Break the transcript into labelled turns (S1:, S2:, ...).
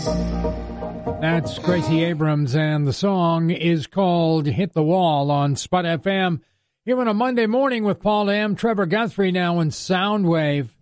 S1: That's Gracie Abrams, and the song is called Hit the Wall on Spud FM. Here on a Monday morning with Paul M. Trevor Guthrie now in Soundwave.